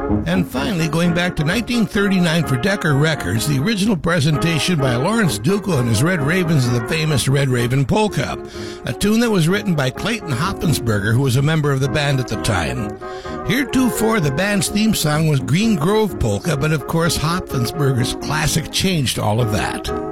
And finally, going back to 1939 for Decca Records, the original presentation by Lawrence Dukel and his Red Ravens of the famous Red Raven Polka, a tune that was written by Clayton Hoppensberger, who was a member of the band at the time. Heretofore, the band's theme song was Green Grove Polka, but of course Hoppensberger's classic changed all of that.